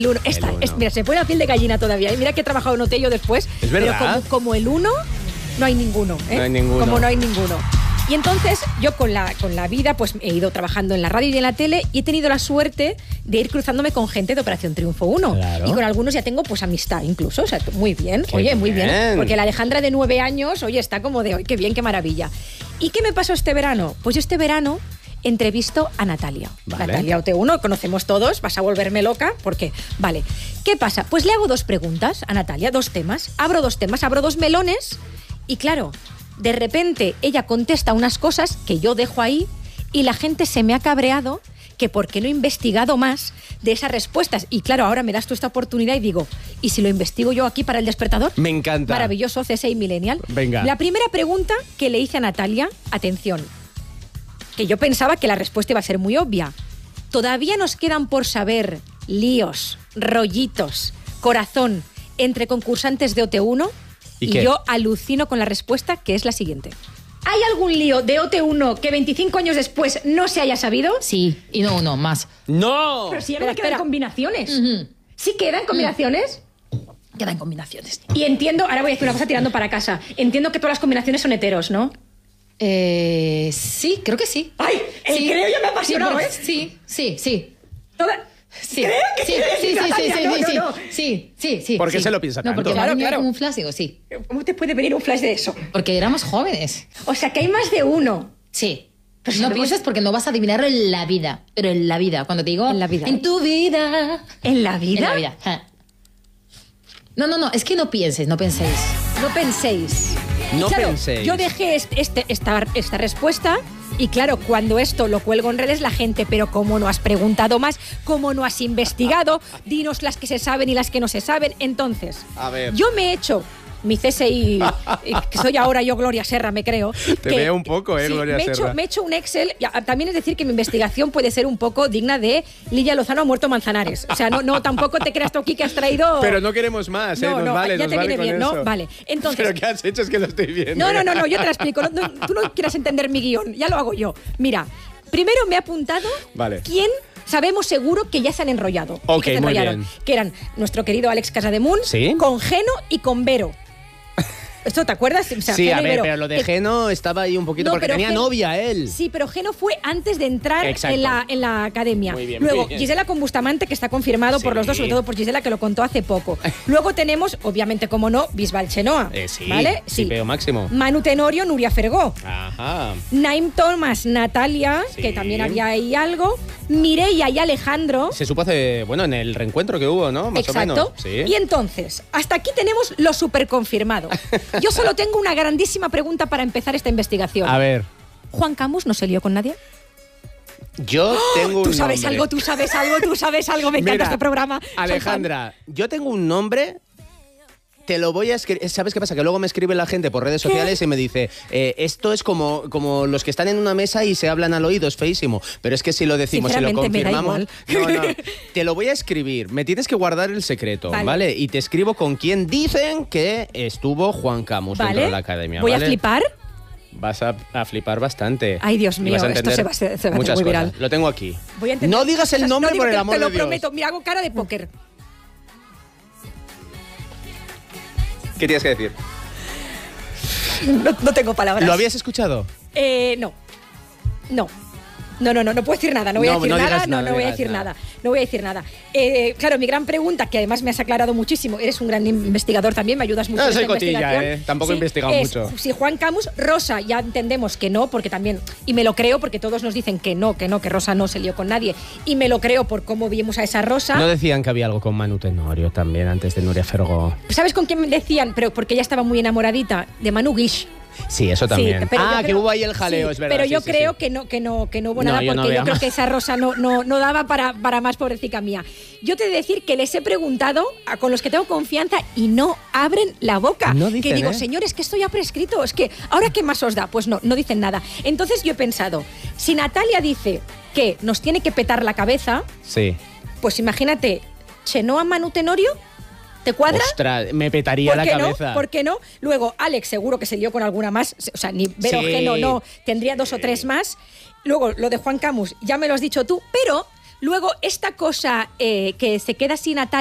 El 1. Mira, se pone la piel de gallina todavía. Y mira que he trabajado en Otello después. Es verdad. Pero como el 1, no hay ninguno. No hay ninguno. Como no hay ninguno. Y entonces yo con la vida pues he ido trabajando en la radio y en la tele y he tenido la suerte de ir cruzándome con gente de Operación Triunfo 1. Claro. Y con algunos ya tengo pues amistad incluso. O sea, muy bien. Oye, muy bien. Porque la Alejandra de 9 años, oye, está como de hoy. Qué bien, qué maravilla. ¿Y qué me pasó este verano? Pues yo este verano entrevisto a Natalia. Vale. Natalia OT1, conocemos todos, vas a volverme loca, porque, vale, ¿qué pasa? Pues le hago 2 preguntas a Natalia, 2 temas, abro 2 melones y claro, de repente ella contesta unas cosas que yo dejo ahí y la gente se me ha cabreado que por qué no he investigado más de esas respuestas. Y claro, ahora me das tú esta oportunidad y digo, ¿y si lo investigo yo aquí para El Despertador? Me encanta. Maravilloso, CSI Millennial. Venga. La primera pregunta que le hice a Natalia, atención, que yo pensaba que la respuesta iba a ser muy obvia. Todavía nos quedan por saber líos, rollitos, corazón entre concursantes de OT1 y yo alucino con la respuesta, que es la siguiente. ¿Hay algún lío de OT1 que 25 años después no se haya sabido? Sí, y no uno, más. ¡No! Pero si ya no quedan combinaciones. ¿Sí quedan combinaciones? Quedan combinaciones. Y entiendo, ahora voy a decir una cosa tirando para casa, entiendo que todas las combinaciones son heteros, ¿no? Sí, creo que sí. ¡Ay! El Sí. creo ya me ha apasionado, ¿eh? Sí. Toda... Sí. ¿Creo que quiere decir Natalia? No. Sí. ¿Por qué se lo piensa No, tanto? porque Claro, claro. claro. Como un flash, digo, sí. ¿Cómo te puede venir un flash de eso? Porque éramos jóvenes. O sea, que hay más de uno. Sí. Pero si No no pienses porque no vas a adivinarlo en la vida. Pero en la vida. Cuando te digo... En la vida. En tu vida. ¿En la vida? En la vida. Ja. No. Es que no penséis. No penséis. No Claro, penséis. yo dejé esta respuesta y claro, cuando esto lo cuelgo en redes, la gente, pero ¿cómo no has preguntado más? ¿Cómo no has investigado? Dinos las que se saben y las que no se saben. Entonces, A ver. yo me he hecho mi CSI, que soy ahora yo Gloria Serra, me creo. Te veo un poco, Gloria Serra. Me he hecho un Excel. También es decir que mi investigación puede ser un poco digna de Lidia Lozano muerto Manzanares. O sea, no tampoco te creas tú aquí que has traído... Pero no queremos más, ¿eh? No, vale, ya nos te vale viene con bien, eso. ¿no? Vale. Entonces, ¿Pero qué has hecho? Es que lo estoy viendo. No, yo te la explico. Tú no quieras entender mi guión, ya lo hago yo. Mira, primero me he apuntado quién sabemos seguro que ya se han enrollado. Ok, que se muy enrollaron. bien. Que eran nuestro querido Alex Casademunt, ¿Sí? con Geno y con Vero. ¿Esto te acuerdas? O sea, Sí, Geno a y ver, Vero. pero lo de Geno estaba ahí un poquito porque pero tenía novia él. Sí, pero Geno fue antes de entrar Exacto. en la academia. Muy bien, Luego, muy bien. Gisela con Bustamante, que está confirmado por los dos, sobre todo por Gisela, que lo contó hace poco. Luego tenemos, obviamente, como no, Bisbal Chenoa. Sí, ¿vale? sí, Peo máximo. Manu Tenorio, Nuria Fergó. Ajá. Naim Thomas, Natalia, Sí. que también había ahí algo. Mireia y Alejandro. Se supo hace, en el reencuentro que hubo, ¿no? Más Exacto. o menos. Sí. Y entonces, hasta aquí tenemos lo super confirmado. Yo solo tengo una grandísima pregunta para empezar esta investigación. A ver, ¿Juan Camus no se lió con nadie? yo tengo un Tú sabes nombre. algo, tú sabes algo. Me encanta Mira, este programa. Soy Alejandra, yo tengo un nombre. Te lo voy a escribir. ¿Sabes qué pasa? Que luego me escribe la gente por redes sociales y me dice, esto es como los que están en una mesa y se hablan al oído, es feísimo. Pero es que si lo decimos, si lo Sinceramente, me da confirmamos... No, te lo voy a escribir. Me tienes que guardar el secreto, ¿vale? Y te escribo con quién dicen que estuvo Juan Camus dentro de la academia. Voy ¿vale? a flipar. Vas a flipar bastante. Ay, Dios Y mío, vas a esto entender se va a hacer muchas muy viral. cosas. Lo tengo aquí. Voy a entender No digas el cosas. nombre No digo, por el amor te de lo Dios. prometo. Mira, hago cara de póker. ¿Qué tienes que decir? No tengo palabras. ¿Lo habías escuchado? No. No puedo decir nada, no voy a decir nada, digas no voy a decir nada. No voy a decir nada. Claro, mi gran pregunta, que además me has aclarado muchísimo, eres un gran investigador también, me ayudas mucho No, en soy esta cotilla, investigación. tampoco he investigado mucho. Si Juan Camus, Rosa, ya entendemos que no, porque también, y me lo creo porque todos nos dicen que Rosa no se lió con nadie, y me lo creo por cómo vimos a esa Rosa. No decían que había algo con Manu Tenorio también antes de Nuria Fergó. ¿Sabes con quién me decían? Pero porque ella estaba muy enamoradita, de Manu Guix. Sí, eso también. pero yo que creo- hubo ahí el jaleo, sí, es verdad. Pero sí, yo sí, creo sí. que no hubo No, nada, yo no porque veo yo creo más. que esa Rosa no daba para más, pobrecita mía. Yo te he de decir que les he preguntado con los que tengo confianza y no abren la boca. No dicen, que digo, ¿eh? señores, que esto ya prescrito, es que ¿ahora qué más os da? Pues no dicen nada. Entonces yo he pensado, si Natalia dice que nos tiene que petar la cabeza, Sí. pues imagínate, Chenoa Manu Tenorio, ¿te cuadra? Ostras, me petaría la cabeza. ¿Por qué no? Luego, Alex seguro que se lió con alguna más. O sea, ni Vero Sí. Geno no, tendría 2 o 3 más. Luego, lo de Juan Camus, ya me lo has dicho tú, pero Luego, esta cosa que se queda así Natalia